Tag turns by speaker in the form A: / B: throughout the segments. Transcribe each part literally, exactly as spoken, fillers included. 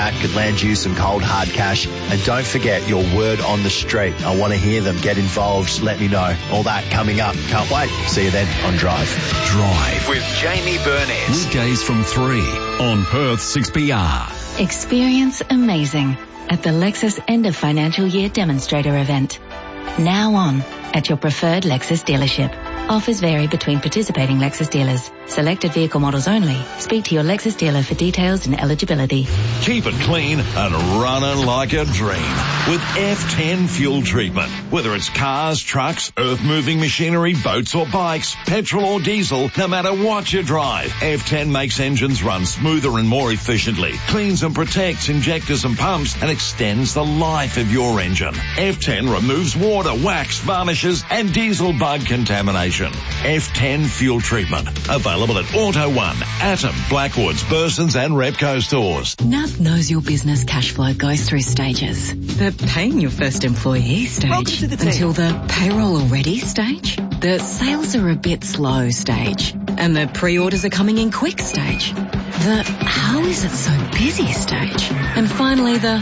A: back could land you some cold hard cash. And don't forget your word on the street. I want to hear them. Get involved. Let me know. All that coming up. Can't wait. See you then on Drive.
B: Drive with Jamie Burnett. Weekdays from three on Perth six P R.
C: Experience amazing at the Lexus End of Financial Year Demonstrator event. Now on at your preferred Lexus dealership. Offers vary between participating Lexus dealers. Selected vehicle models only. Speak to your Lexus dealer for details and eligibility.
B: Keep it clean and running like a dream with F ten fuel treatment. Whether it's cars, trucks, earth-moving machinery, boats or bikes, petrol or diesel, no matter what you drive, F ten makes engines run smoother and more efficiently, cleans and protects injectors and pumps, and extends the life of your engine. F ten removes water, wax, varnishes, and diesel bug contamination. F ten fuel treatment. Available at Auto One, Atom, Blackwoods, Burson's and Repco stores.
C: N A B knows your business cash flow goes through stages. The paying your first employee stage until the payroll already stage. The sales are a bit slow stage. And the pre-orders are coming in quick stage. The how is it so busy stage. And finally the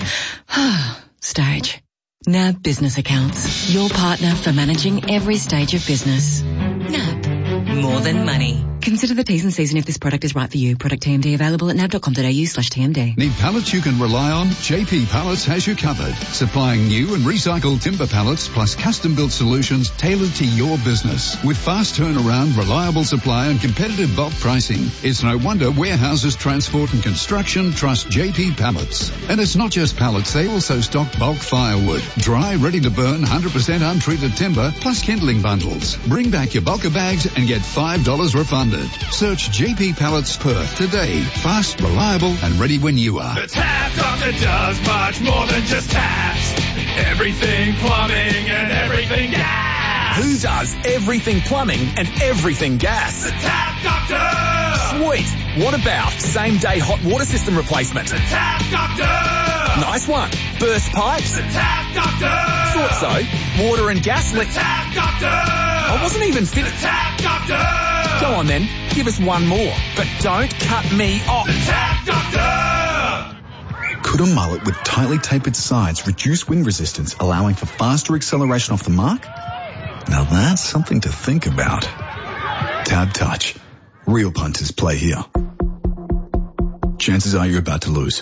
C: stage. N A B Business Accounts, your partner for managing every stage of business. N A B, more than money. Consider the T's and C's and if this product is right for you. Product T M D available at nab dot com dot a u slash T M D.
D: Need pallets you can rely on? J P Pallets has you covered. Supplying new and recycled timber pallets plus custom-built solutions tailored to your business. With fast turnaround, reliable supply and competitive bulk pricing, it's no wonder warehouses, transport and construction trust J P Pallets. And it's not just pallets, they also stock bulk firewood, dry, ready to burn, one hundred percent untreated timber, plus kindling bundles. Bring back your bulker bags and get five dollars refunded. Search J P Pallets Perth today. Fast, reliable, and ready when you are.
E: The Tap Doctor does much more than just taps. Everything plumbing and everything gas.
F: Who does everything plumbing and everything gas?
E: The Tap Doctor!
F: Sweet. What about same-day hot water system replacement?
E: The Tap Doctor!
F: Nice one. Burst pipes?
E: The Tap Doctor!
F: Thought so. Water and gas
E: The
F: leak.
E: Tap Doctor!
F: I wasn't even
E: The
F: finished.
E: Tap Doctor!
F: Go on then. Give us one more. But don't cut me off.
E: The Tap Doctor!
G: Could a mullet with tightly tapered sides reduce wind resistance, allowing for faster acceleration off the mark? Now that's something to think about. Tab Touch. Real punters play here. Chances are you're about to lose.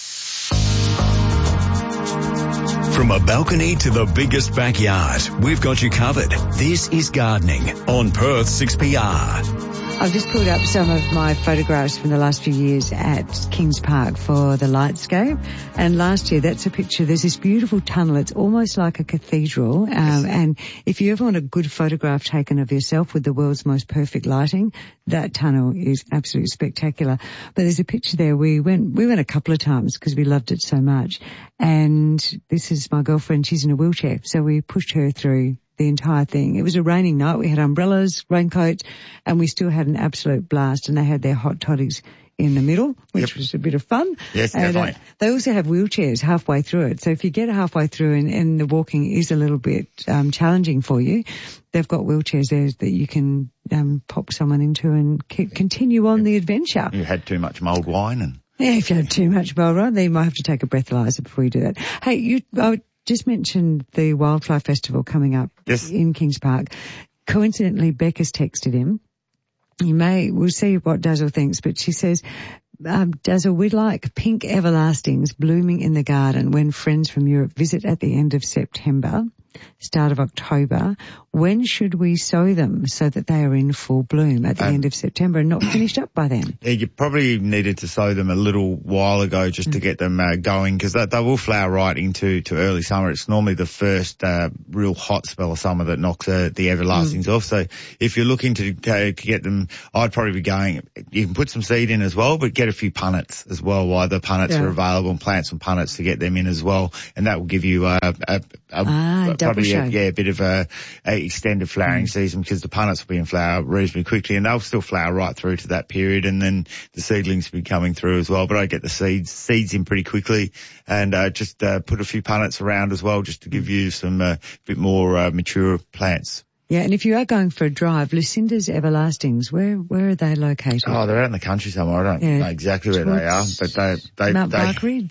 B: From a balcony to the biggest backyard, we've got you covered. This is Gardening on Perth six P R.
H: I've just pulled up some of my photographs from the last few years at Kings Park for the Lightscape. And last year, that's a picture. There's this beautiful tunnel. It's almost like a cathedral. Um, yes. And if you ever want a good photograph taken of yourself with the world's most perfect lighting, that tunnel is absolutely spectacular. But there's a picture there. We went, we went a couple of times because we loved it so much. And this is my girlfriend. She's in a wheelchair. So we pushed her through the entire thing. It was a raining night. We had umbrellas, raincoats, and we still had an absolute blast. And they had their hot toddies in the middle, which yep. was a bit of fun.
I: Yes,
H: and,
I: definitely.
H: Uh, they also have wheelchairs halfway through it. So if you get halfway through and, and the walking is a little bit um, challenging for you, they've got wheelchairs there that you can um, pop someone into and c- continue on yep. the adventure.
I: You had too much mulled wine and...
H: Yeah, if you had too much mulled wine, then you might have to take a breathalyzer before you do that. Hey, you... I just mentioned the Wildflower Festival coming up
I: yes.
H: in Kings Park. Coincidentally, Becca's texted him. You may, we'll see what Dazzle thinks, but she says, um, Dazzle, we'd like pink everlastings blooming in the garden when friends from Europe visit at the end of September, start of October. When should we sow them so that they are in full bloom at the um, end of September and not finished up by then?
I: Yeah, you probably needed to sow them a little while ago just mm. to get them uh, going, because they, they will flower right into to early summer. It's normally the first uh, real hot spell of summer that knocks uh, the everlastings mm. off. So if you're looking to, uh, to get them, I'd probably be going, you can put some seed in as well, but get a few punnets as well while the punnets yeah. are available, and plant some punnets to get them in as well. And that will give you uh, a, a,
H: ah,
I: a probably a, yeah, a bit of a, a extended flowering mm. season, because the punnets will be in flower reasonably quickly, and they'll still flower right through to that period, and then the seedlings will be coming through as well. But I get the seeds seeds in pretty quickly, and uh, just uh, put a few punnets around as well, just to give you some uh, bit more uh, mature plants.
H: Yeah, and if you are going for a drive, Lucinda's Everlastings, where where are they located?
I: Oh, they're out in the country somewhere. I don't yeah. know exactly where Towards they are, but they they
H: Mount
I: they,
H: Barkery,